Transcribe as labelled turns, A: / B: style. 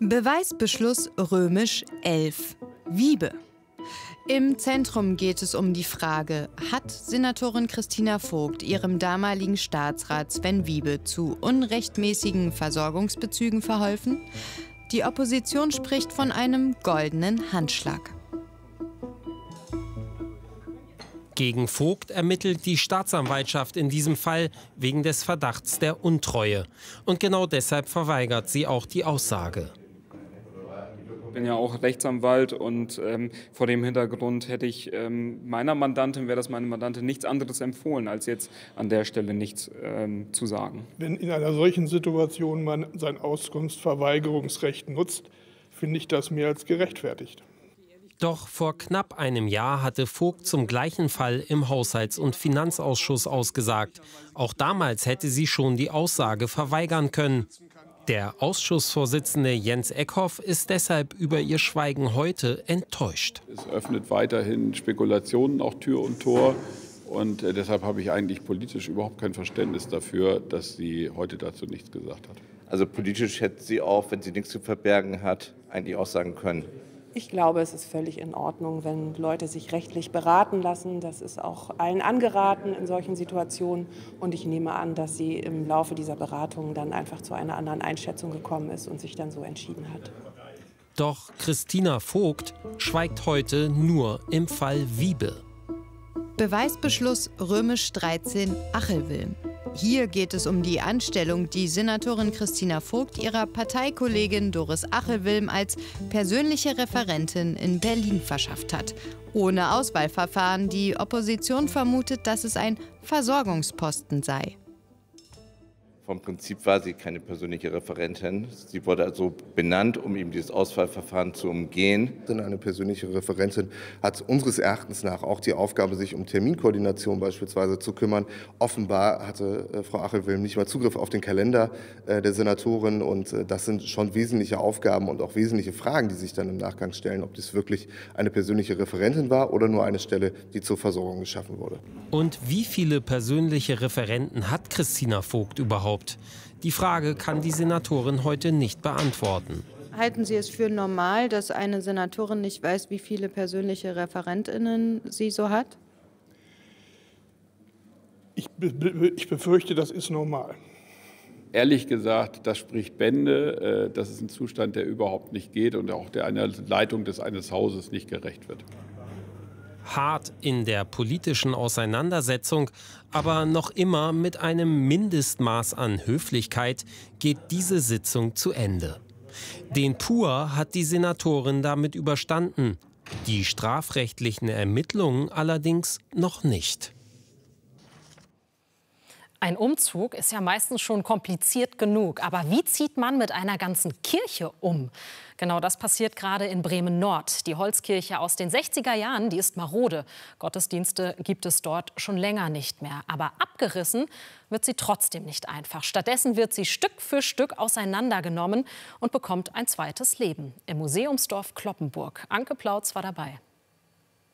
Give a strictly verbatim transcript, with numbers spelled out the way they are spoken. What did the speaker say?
A: Beweisbeschluss römisch elf. Wiebe. Im Zentrum geht es um die Frage, hat Senatorin Christina Vogt ihrem damaligen Staatsrat Sven Wiebe zu unrechtmäßigen Versorgungsbezügen verholfen? Die Opposition spricht von einem goldenen Handschlag.
B: Gegen Vogt ermittelt die Staatsanwaltschaft in diesem Fall wegen des Verdachts der Untreue. Und genau deshalb verweigert sie auch die Aussage.
C: Ich bin ja auch Rechtsanwalt und ähm, vor dem Hintergrund hätte ich ähm, meiner Mandantin, wäre das meine Mandantin, nichts anderes empfohlen, als jetzt an der Stelle nichts ähm, zu sagen.
D: Wenn in einer solchen Situation man sein Auskunftsverweigerungsrecht nutzt, finde ich das mehr als gerechtfertigt.
B: Doch vor knapp einem Jahr hatte Vogt zum gleichen Fall im Haushalts- und Finanzausschuss ausgesagt. Auch damals hätte sie schon die Aussage verweigern können. Der Ausschussvorsitzende Jens Eckhoff ist deshalb über ihr Schweigen heute enttäuscht.
E: Es öffnet weiterhin Spekulationen auch Tür und Tor. Und äh, deshalb habe ich eigentlich politisch überhaupt kein Verständnis dafür, dass sie heute dazu nichts gesagt hat.
F: Also politisch hätte sie auch, wenn sie nichts zu verbergen hat, eigentlich auch sagen können.
G: Ich glaube, es ist völlig in Ordnung, wenn Leute sich rechtlich beraten lassen. Das ist auch allen angeraten in solchen Situationen. Und ich nehme an, dass sie im Laufe dieser Beratungen dann einfach zu einer anderen Einschätzung gekommen ist und sich dann so entschieden hat.
B: Doch Christina Vogt schweigt heute nur im Fall Wiebe.
A: Beweisbeschluss römisch dreizehn Achelwilm. Hier geht es um die Anstellung, die Senatorin Christina Vogt ihrer Parteikollegin Doris Achelwilm als persönliche Referentin in Berlin verschafft hat. Ohne Auswahlverfahren. Die Opposition vermutet, dass es ein Versorgungsposten sei.
F: Vom Prinzip war sie keine persönliche Referentin. Sie wurde also benannt, um eben dieses Auswahlverfahren zu umgehen.
H: Eine persönliche Referentin hat unseres Erachtens nach auch die Aufgabe, sich um Terminkoordination beispielsweise zu kümmern. Offenbar hatte äh, Frau Achelwilm nicht mal Zugriff auf den Kalender äh, der Senatorin. Und äh, das sind schon wesentliche Aufgaben und auch wesentliche Fragen, die sich dann im Nachgang stellen, ob dies wirklich eine persönliche Referentin war oder nur eine Stelle, die zur Versorgung geschaffen wurde.
B: Und wie viele persönliche Referenten hat Christina Vogt überhaupt? Die Frage kann die Senatorin heute nicht beantworten.
A: Halten Sie es für normal, dass eine Senatorin nicht weiß, wie viele persönliche ReferentInnen sie so hat?
D: Ich, be ich befürchte, das ist normal.
E: Ehrlich gesagt, das spricht Bände. Das ist ein Zustand, der überhaupt nicht geht und auch der einer Leitung des eines Hauses nicht gerecht wird.
B: Hart in der politischen Auseinandersetzung, aber noch immer mit einem Mindestmaß an Höflichkeit geht diese Sitzung zu Ende. Den Pur hat die Senatorin damit überstanden, die strafrechtlichen Ermittlungen allerdings noch nicht.
I: Ein Umzug ist ja meistens schon kompliziert genug. Aber wie zieht man mit einer ganzen Kirche um? Genau das passiert gerade in Bremen-Nord. Die Holzkirche aus den sechziger Jahren, die ist marode. Gottesdienste gibt es dort schon länger nicht mehr. Aber abgerissen wird sie trotzdem nicht einfach. Stattdessen wird sie Stück für Stück auseinandergenommen und bekommt ein zweites Leben im Museumsdorf Cloppenburg. Anke Plautz war dabei.